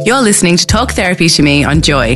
You're listening to Talk Therapy to Me on Joy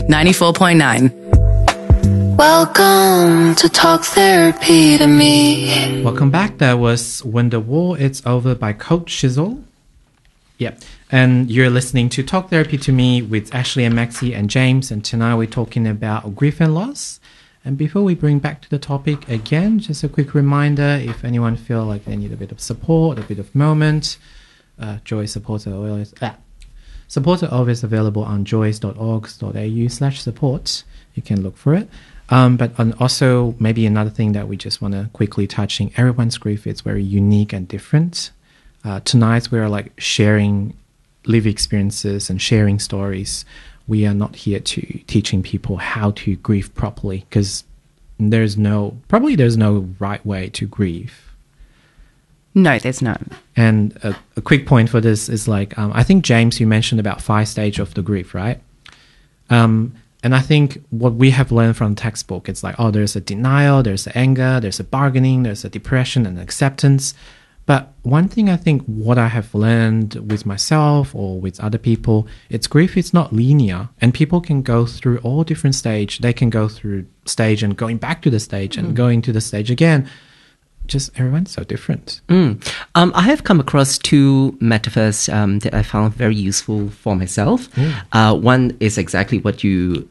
94.9. Welcome to Talk Therapy to Me. Welcome back. That was When the War Is Over by Coach Shizzle. Yep. And you're listening to Talk Therapy to Me with Ashley and Maxie and James. And tonight we're talking about grief and loss. And before we bring back to the topic again, just a quick reminder, if anyone feel like they need a bit of support, a bit of moment, Joy Supporter always available on joyce.org.au/support. You can look for it. But also maybe another thing that we just want to quickly touching, everyone's grief is very unique and different. Tonight we're like sharing live experiences and sharing stories. We are not here to teaching people how to grieve properly, because there's no right way to grieve. No, there's not. And a quick point for this is like, I think, James, you mentioned about 5 stages of the grief, right? And I think what we have learned from the textbook, it's like, there's a denial, there's a anger, there's a bargaining, there's a depression and acceptance. But one thing I think what I have learned with myself or with other people, it's grief is not linear, and people can go through all different stages. They can go through stage and going back to the stage and going to the stage again. Just everyone's so different. I have come across 2 metaphors that I found very useful for myself. One is exactly what you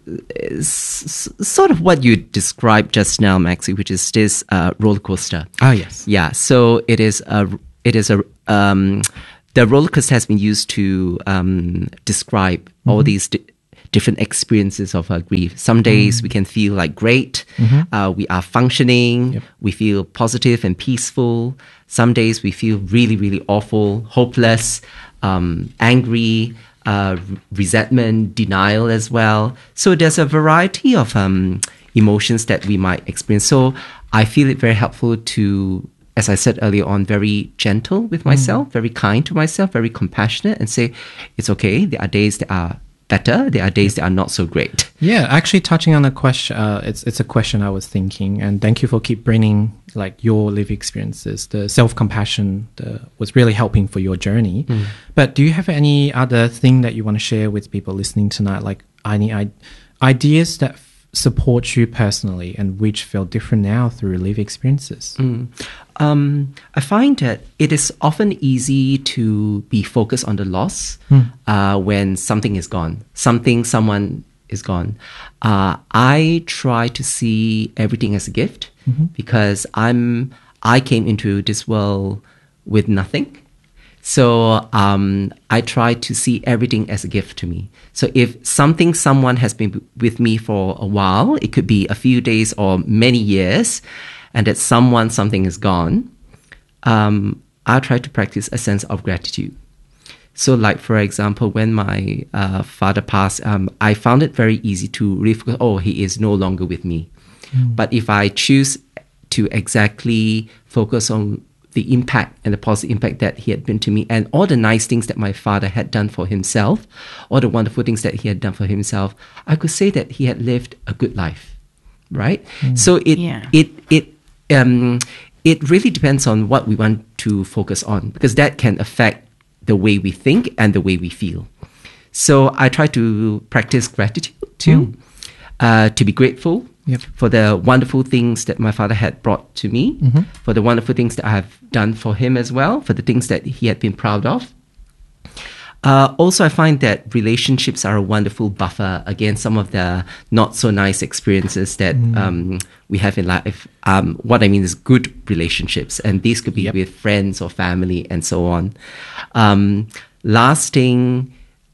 described just now, Maxie, which is this roller coaster. Oh yes, yeah. So the roller coaster has been used to describe all these different experiences of grief. Some days we can feel like great, we are functioning, we feel positive and peaceful. Some days we feel really, really awful, hopeless, angry, resentment, denial as well. So there's a variety of emotions that we might experience. So I feel it very helpful to, as I said earlier on, very gentle with myself, very kind to myself, very compassionate, and say, it's okay, there are days that are better, there are days that are not so great. Yeah, actually touching on a question, it's a question I was thinking, and thank you for keep bringing like your live experiences. The self-compassion was really helping for your journey. But do you have any other thing that you want to share with people listening tonight, like any ideas that support you personally and which feel different now through live experiences? I find that it is often easy to be focused on the loss when something is gone, someone is gone. I try to see everything as a gift because I came into this world with nothing. So I try to see everything as a gift to me. So if someone has been with me for a while, it could be a few days or many years, and that something is gone, I try to practice a sense of gratitude. So like, for example, when my father passed, I found it very easy to really focus, he is no longer with me. But if I choose to exactly focus on the impact and the positive impact that he had been to me and all the nice things that my father had done for himself, all the wonderful things that he had done for himself, I could say that he had lived a good life, right? So it really depends on what we want to focus on, because that can affect the way we think and the way we feel. So I try to practice gratitude too, to be grateful for the wonderful things that my father had brought to me, for the wonderful things that I have done for him as well, for the things that he had been proud of. Also, I find that relationships are a wonderful buffer against some of the not so nice experiences that we have in life. What I mean is good relationships, and these could be with friends or family and so on. Last thing,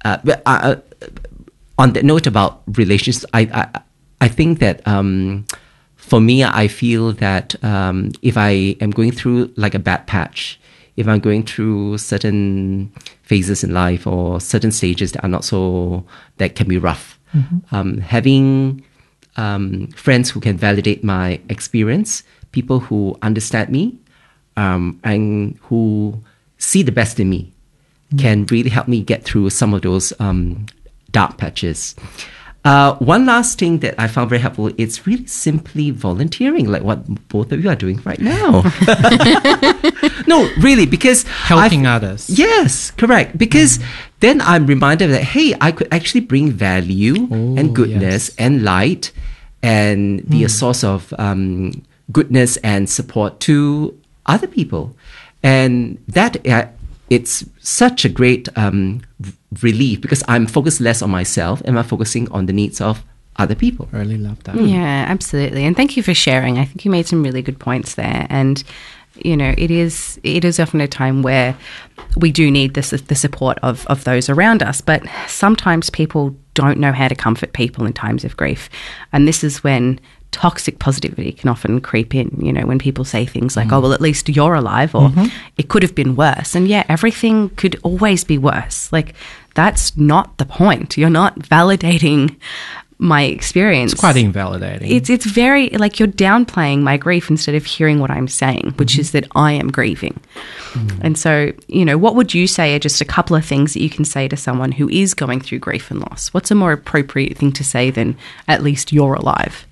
on the note about relationships, I think that for me, I feel that if I am going through like a bad patch, if I'm going through certain phases in life or certain stages that are that can be rough, having friends who can validate my experience, people who understand me, and who see the best in me, can really help me get through some of those dark patches. One last thing that I found very helpful, it's really simply volunteering, like what both of you are doing right now. No, really, because helping others. Yes, correct. Because then I'm reminded that, hey, I could actually bring value and goodness and light and be a source of goodness and support to other people. And that it's such a great relief because I'm focused less on myself and I'm focusing on the needs of other people. I really love that. Yeah, absolutely. And thank you for sharing. I think you made some really good points there. And, you know, it is often a time where we do need the support of those around us. But sometimes people don't know how to comfort people in times of grief. And this is when toxic positivity can often creep in, you know, when people say things like, oh, well, at least you're alive, or it could have been worse. And yeah, everything could always be worse. Like, that's not the point. You're not validating my experience. It's quite invalidating. It's very, like, you're downplaying my grief instead of hearing what I'm saying, which is that I am grieving. And so, you know, what would you say are just a couple of things that you can say to someone who is going through grief and loss? What's a more appropriate thing to say than, at least you're alive?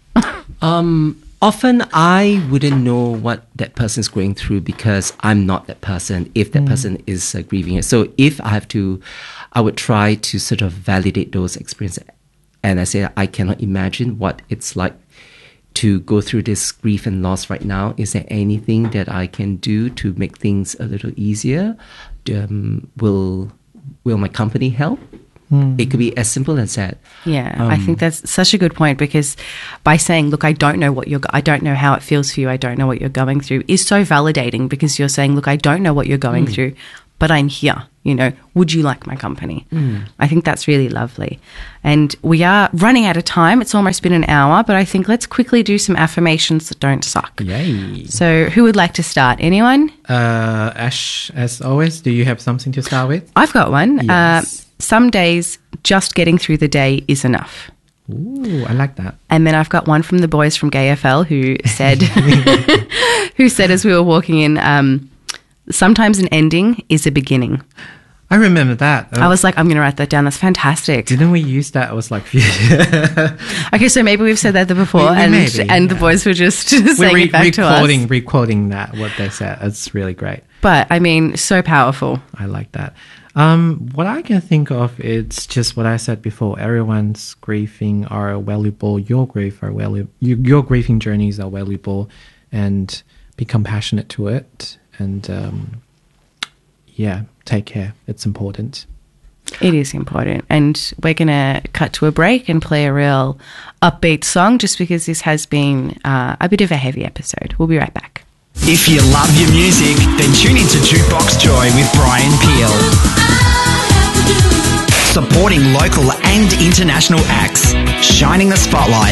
Often I wouldn't know what that person's going through because I'm not that person if that person is grieving it. So if I have to, I would try to sort of validate those experiences. And I say, I cannot imagine what it's like to go through this grief and loss right now. Is there anything that I can do to make things a little easier? Will my company help? It could be as simple as that. Yeah, I think that's such a good point, because by saying, look, I don't know how it feels for you, I don't know what you're going through, is so validating, because you're saying, look, I don't know what you're going through, but I'm here. You know, would you like my company? I think that's really lovely. And we are running out of time. It's almost been an hour, but I think let's quickly do some affirmations that don't suck. Yay. So who would like to start? Anyone? Ash, as always, do you have something to start with? I've got one. Yes. Some days, just getting through the day is enough. Ooh, I like that. And then I've got one from the boys from GayFL who said, as we were walking in, sometimes an ending is a beginning. I remember that. I was like, I'm going to write that down. That's fantastic. Didn't we use that? It was like... Okay, so maybe we've said that before, the boys were just saying it back to us. Recording that, what they said. It's really great. But, I mean, so powerful. I like that. What I can think of, it's just what I said before. Everyone's grieving are valuable. Your grieving journeys are valuable, and be compassionate to it. And take care. It's important. It is important. And we're going to cut to a break and play a real upbeat song, just because this has been a bit of a heavy episode. We'll be right back. If you love your music, then tune into Jukebox Joy with Brian Peel. Supporting local and international acts, shining the spotlight